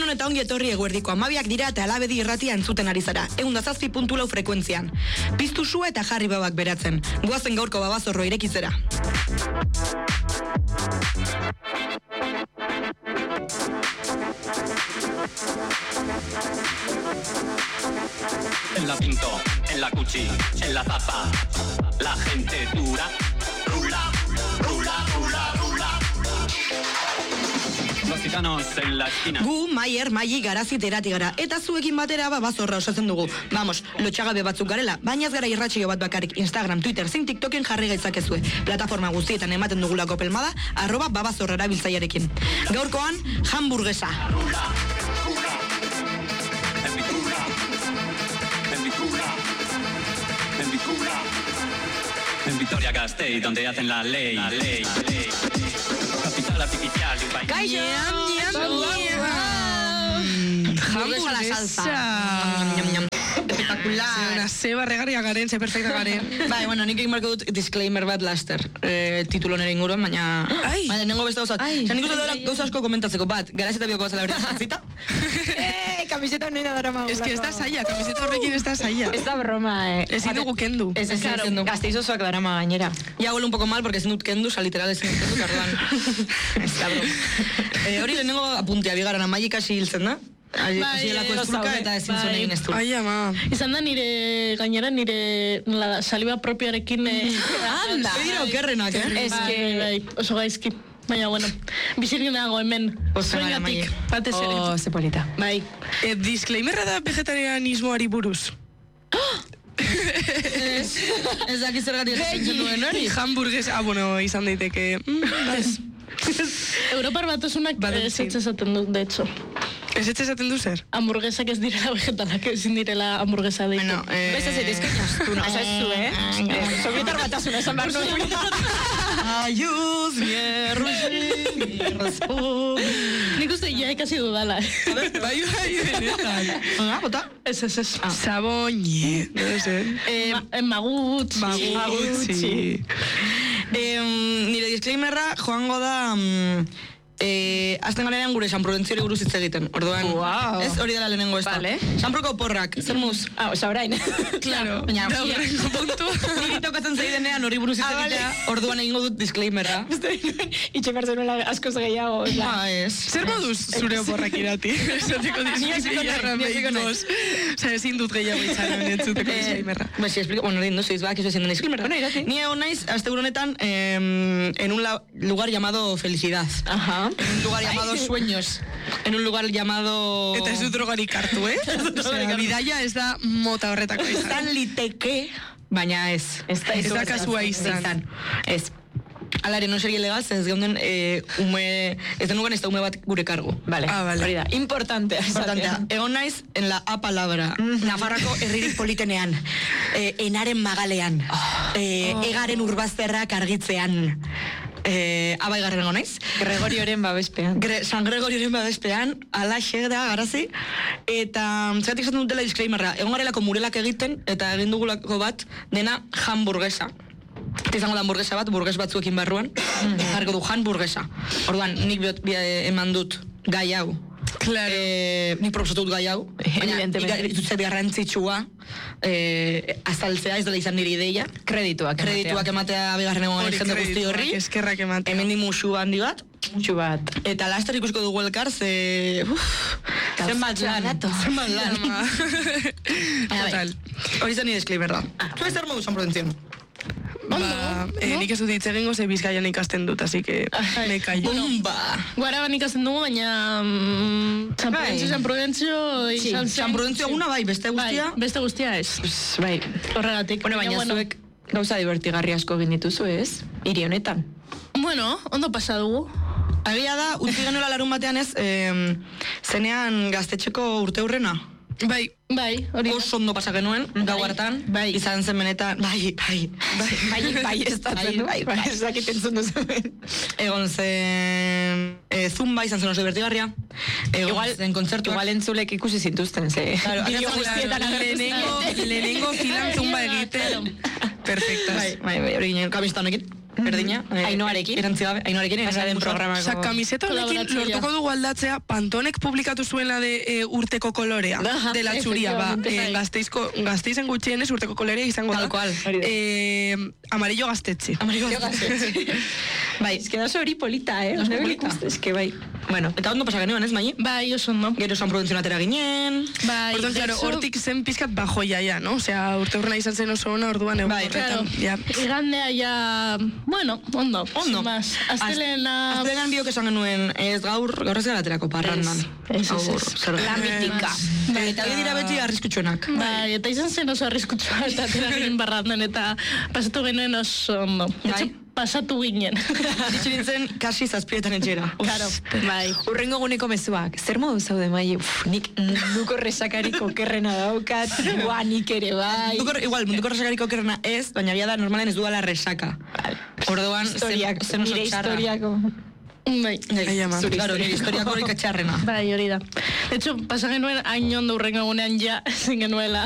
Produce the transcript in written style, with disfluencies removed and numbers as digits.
Egunon eta ongi etorri eguerdiko 12 dira eta Alabedi irratia entzuten ari zara. 107.4 frekuentzian. Piztu sua eta jarri babak beratzen. Goazen gaurko babazorro irekitzera. En la Pinto, en la Cuchi, en la Zapa, la gente dura, rula, rula, rula, rula. Los gitanos en la esquina. Gu, Maier, Maili, Garazi terati gara. Eta zuekin batera babazorra osatzen dugu. Vamos, lotxagabe batzuk garela, baina ez gara irratxio bat bakarrik Instagram, Twitter, zein TikToken jarri gaitzakezue. Plataforma guztietan ematen dugulako pelmada, @babazorra erabiltzailearekin. Gaurkoan, hamburguesa. En Vitoria-Gasteiz, donde hacen la ley. Capital artificial de un país. Kaixo! Hamburguesa la salsa. Espectacular. Una zeba regarria garen, ze perfecta garen. Bai, bueno, nik egin marko dut disclaimer bat laster. Titulo nere inguruan, baina... Baina, nengo beste gauzat. Nik uste dela gauza asko komentatzeko bat. Garazeta bioko bazala hori jantzita. Kamiseta honena dara magu. Es que ez da saia, kamiseta horrekin ez da saia. Ez da broma, Ezin dugu kendu. Ez kendu. Gazteiz osoak dara ma gainera. Ya huele un poco mal, porque ezin dut kendu, literal ezin dut kendu, karduan. Ez da broma. Hori lehenengo apuntea, bigarana, Maili kasi hiltzen da. Hasielako eztulka eta ezin zuen egin eztulka. Ai, ama. Izan da nire saliva propioarekin... Anda! Dira okerrenak, Ez que... Oso gaizki. Baina, bueno, bizirgin dago hemen. Zuengatik, batez ere. Oh, ze polita. Bai. Disclaimerra da vegetarianismoari buruz. Ez dakit zergatik egiten duen hori. Hamburguesa, bueno, izan daiteke... Europar batasunak ez esaten dut, de hecho. Ez esaten du zer? Hamburguesak ez direla vegetalak, ezin direla hamburguesa deitu. Bueno, Beste zeitek astuna. Esa ez zu, Sovietar batasuna esan behar nuen. Ayuz, mi responde. Nik uste ja ikasi dudala. Bai, benetan. Bota? Ez. Saboñe, no sé. Magutzi. Magutzi. Nire disclaimerra joango da... azten garenean gure San Prudentziori buruz hitz egiten. Orduan, ez hori dela lehenengo ez da. Vale. San Proko porrak, zer muz? Osa orain. Claro. Baina, da horrengo puntu. niri tokatzen zeidenean hori buruz hitz egitea, orduan egingo dut disclaimerra. Itxe pertsonuela askoz gehiago. Ez. Zer moduz zure oporrak irati? Esateko disclaimerra behingoz. Osa, ezin dut gehiago izan entzuteko disclaimerra. Ba, si explico, bueno, no sois bak, eso ezin den disclaimerra. Bueno, irati. Ni egon naiz, aste honetan, en un lugar llamado Felicidad. Ajá. En un lugar llamado Sueños. En un lugar llamado... Eta ez dut drogarik hartu, Osea, bidaia ez da mota horretako izan. Izan liteke, baina ez. Ez da kasua izan. Ez. Alare, no sería legal, ez geunden ez denugan ez da ume bat gure kargu. Vale, vale. hori da. Importantea. Egon naiz en la A palabra. Nafarrako herririk politenean. Enaren magalean. Egaren urbazterrak argitzean. Abaigarren egon naiz. Gregorioren babespean. San Gregorioren babespean, alaxe da, garazi. Eta, zeratik esaten dutela disclaimerra, egon garelako murelak egiten, eta egin dugulako bat, dena hamburguesa. Eta izango da hamburguesa bat, burgues batzuekin barruan, jarriko du hamburguesa. Orduan, nik eman dut gai hau. Claro. Nik proposatu dut gai hau, baina itutzet garrantzitsua azaltzea, ez dela izan nire ideia. Kredituak ematea bigarren egon jende guzti horri. Eskerrak ematea. Hemen di musu handi bat. Musu bat. Eta laster ikusiko dugu elkar, zenbat lan. Total. Hori zen nire disclaimerra. Zu ez zer modu San Prudentzion? Nik ez dut hitz egingo ze Bizkaian ikasten dut, así que me callo. Guaraban ikasten dugu, baina San Prudentzio izan zen. San Prudentzio eguna bai, beste guztia? Beste guztia ez. Bai. Horregatik. Bueno, baina zuek gauza divertigarri asko egin dituzu, ez? Hiri honetan. Bueno, ondo pasa dugu. Agia da, utzi genuela larun batean ez, zenean gaztetxeko urte hurrena. Bai, hori. Oso ondo pasa genuen, gau hartan, izan zen benetan, bai, ez da zen, ez dakit entzun duzen. Egon zen Zumba, izan zen oso divertigarria. Egon zen kontzertuak. Igual entzulek ikusi zintuzten, ze. Bideo guztietan lehenengo filan Zumba egiten. Perfectas. Bai, hori ginen kamistan ekin. berdina. Ainoarekin. Ainoarekin, den programako. Osa, kamiseta honekin lortuko dugu aldatzea Pantonek publikatu zuela de urteko kolorea, de la txuria, Gasteizen gutxienez urteko kolorea izango da. Tal cual. Amarillo gaztetxe. Bai. Ez que da hori polita, Oso polita. Ez que bai. Bueno, eta ondo pasa genuen, ez, Mai? Bai, oso ondo. Gero San Prudentzio atera ginen. Bai, Orduan, claro, hortik zen pizkat bajoia ya, no? Osea, urte horrena izan zen oso ona, orduan egun horretan. Igandea ja, bueno, ondo. Ondo. Aztelenan biok esan genuen, ez gaur ez gara aterako parrandan. La mitika. Eta dira beti arriskutsuenak. Bai, eta izan zen oso arriskutsua eta atera ginen barrandan eta pasatu genuen oso ondo. Pasatu ginen. Ditxu nintzen, kasi zazpietan etxera. Claro, bai. Urrengo guneko mezuak. Zer modu zaude, Mai? Nik munduko resakariko kerrena daukat. Nik ere, bai. Munduko resakariko kerrena ez, baina bia da normalen ez duela resaka. Orduan, zen oso txarra. Historiako. Bai. Claro, nire historiako horik atxarrena. Bai, hori da. De hecho, pasa genuen hain ondo urrengo egunean ja, ezin genuela